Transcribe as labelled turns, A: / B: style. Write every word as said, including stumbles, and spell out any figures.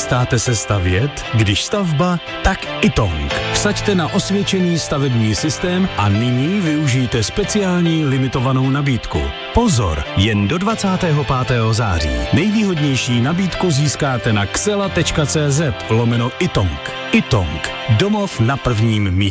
A: Chystáte se stavět? Když stavba, tak iTONG. Vsaďte na osvědčený stavební systém a nyní využijte speciální limitovanou nabídku. Pozor, jen do dvacátého pátého září. Nejvýhodnější nabídku získáte na xela tečka cz lomeno iTONG. iTONG. Domov na prvním místě.